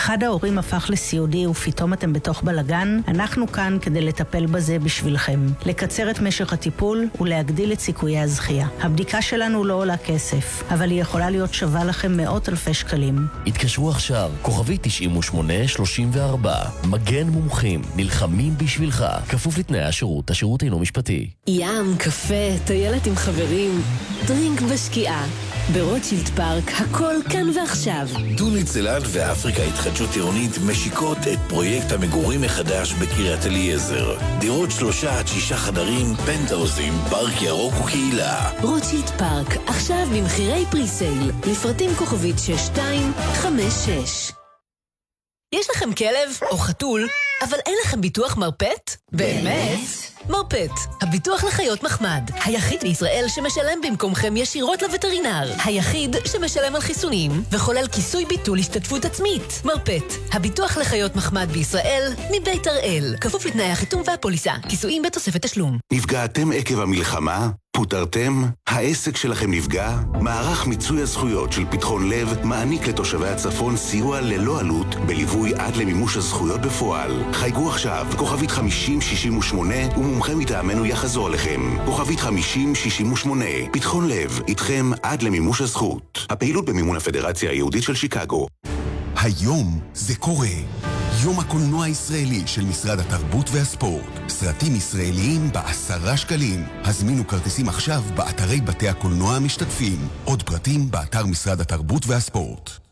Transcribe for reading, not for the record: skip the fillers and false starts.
אחד ההורים הפך לסיעודי ופתאום אתם בתוך בלגן, אנחנו כאן כדי לטפל בזה בשבילכם. לקצר את משך הטיפול ולהגדיל את סיכויי הזכייה. הבדיקה שלנו לא עולה כסף, אבל היא יכולה להיות שווה לכם מאות אלפי שקלים. התקשרו עכשיו, כוכבי 9834. מגן מומחים, נלחמים בשבילך. כפוף לתנאי השירות, השירות אינו משפטי. ים, קפה, טיילת עם חברים, דרינק בשקיעה. ברוטשילד פארק, הכל כאן ועכשיו. דונית זלד ואפריקה התחדשות עירונית משיקות את פרויקט המגורים מחדש בקריית אליעזר. דירות 3-6 חדרים, פנטהאוזים, פארק ירוק וקהילה. רוטשילד פארק, עכשיו במחירי פריסייל. לפרטים כוכבית 6256. יש לכם כלב או חתול, אבל אין לכם ביטוח מרפט? באמת? מרפט, הביטוח לחיות מחמד. היחיד בישראל שמשלם במקומכם ישירות לווטרינר. היחיד שמשלם על חיסונים וחולל כיסוי ביטול השתתפות עצמית. מרפט, הביטוח לחיות מחמד בישראל מבית הראל. כפוף לתנאי החיתום והפוליסה. כיסויים בתוספת תשלום. נפגעתם עקב המלחמה? פוטרתם? העסק שלכם נפגע? מערך מיצוי הזכויות של פתחון לב מעניק לתושבי הצפון סיוע ללא עלות בליווי עד למימוש הזכויות בפועל. חייגו עכשיו, כוכבית 5068 ומומחה מטעמנו יחזור לכם. כוכבית 5068. פתחון לב, איתכם עד למימוש הזכות. הפעילות במימון הפדרציה היהודית של שיקגו. היום זה קורה. יום הקולנוע הישראלי של משרד התרבות והספורט. סרטים ישראליים ב10 שקלים. הזמינו כרטיסים עכשיו באתרי בתי הקולנוע המשתתפים. עוד פרטים באתר משרד התרבות והספורט.